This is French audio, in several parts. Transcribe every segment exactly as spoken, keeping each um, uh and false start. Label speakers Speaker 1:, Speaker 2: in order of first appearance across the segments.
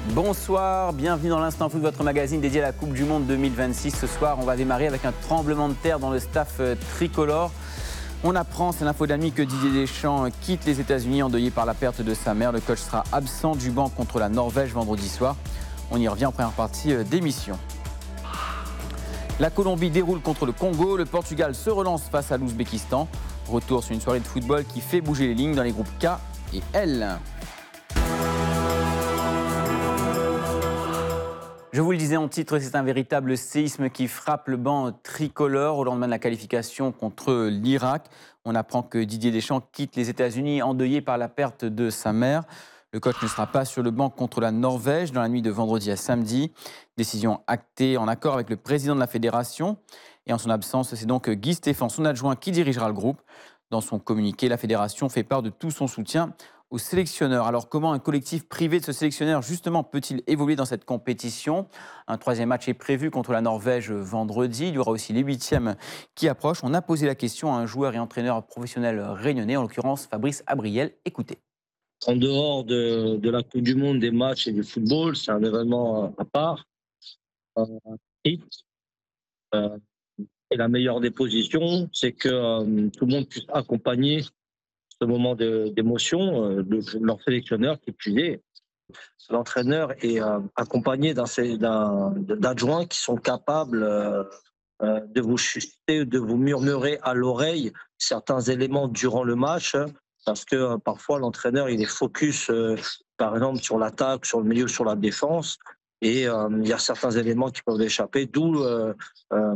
Speaker 1: Bonsoir, bienvenue dans l'Instant Foot, votre magazine dédié à la Coupe du Monde deux mille vingt-six. Ce soir, on va démarrer avec un tremblement de terre dans le staff euh, tricolore. On apprend, c'est l'info de la nuit, que Didier Deschamps quitte les États-Unis endeuillé par la perte de sa mère. Le coach sera absent du banc contre la Norvège vendredi soir. On y revient en première partie euh, d'émission. La Colombie déroule contre le Congo. Le Portugal se relance face à l'Ouzbékistan. Retour sur une soirée de football qui fait bouger les lignes dans les groupes K et L. Je vous le disais en titre, c'est un véritable séisme qui frappe le banc tricolore au lendemain de la qualification contre l'Irak. On apprend que Didier Deschamps quitte les États-Unis endeuillé par la perte de sa mère. Le coach ne sera pas sur le banc contre la Norvège dans la nuit de vendredi à samedi. Décision actée en accord avec le président de la fédération. Et en son absence, c'est donc Guy Stéphane, son adjoint, qui dirigera le groupe. Dans son communiqué, la fédération fait part de tout son soutien au sélectionneur. Alors comment un collectif privé de ce sélectionneur justement peut-il évoluer dans cette compétition ? Un troisième match est prévu contre la Norvège vendredi. Il y aura aussi les huitièmes qui approchent. On a posé la question à un joueur et entraîneur professionnel réunionnais, en l'occurrence Fabrice Abriel. Écoutez.
Speaker 2: En dehors de, de la Coupe du Monde, des matchs et du football, c'est un événement à part. Euh, et, euh, et la meilleure des positions, c'est que euh, tout le monde puisse accompagner ce moment de- d'émotion euh, de leur sélectionneur qui plus est. L'entraîneur est euh, accompagné d'un sé- d'un- d'adjoints qui sont capables euh, euh, de vous chuter, de vous murmurer à l'oreille certains éléments durant le match, parce que euh, parfois l'entraîneur il est focus, euh, par exemple sur l'attaque, sur le milieu, sur la défense, et euh, il y a certains éléments qui peuvent échapper, d'où euh, euh,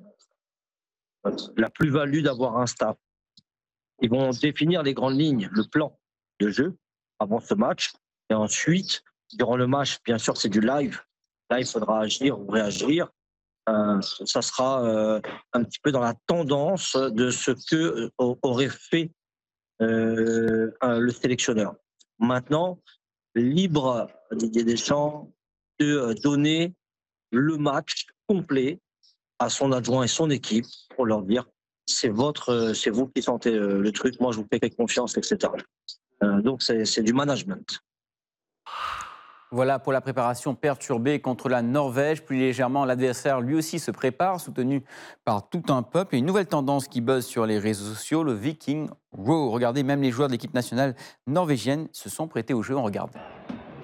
Speaker 2: la plus-value d'avoir un staff. Ils vont définir les grandes lignes, le plan de jeu avant ce match. Et ensuite, durant le match, bien sûr, c'est du live. Là, il faudra agir ou réagir. Euh, ça sera euh, un petit peu dans la tendance de ce que euh, aurait fait euh, un- le sélectionneur. Maintenant, libre à Didier Deschamps de euh, donner le match complet à son adjoint et son équipe pour leur dire c'est votre, euh, c'est vous qui sentez euh, le truc, moi je vous fais confiance, et cetera. Euh, donc c'est c'est du management.
Speaker 1: Voilà pour la préparation perturbée contre la Norvège. Plus légèrement, l'adversaire lui aussi se prépare, soutenu par tout un peuple. Et une nouvelle tendance qui buzz sur les réseaux sociaux, le Viking Row. Regardez, même les joueurs de l'équipe nationale norvégienne se sont prêtés au jeu. On regarde.